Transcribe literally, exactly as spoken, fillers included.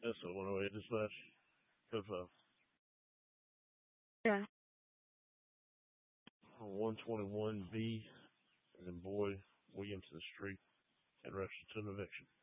That's the one away dispatch. Code five. Yeah. one twenty-one B, as in boy, Williamson Street, and rushed to an eviction.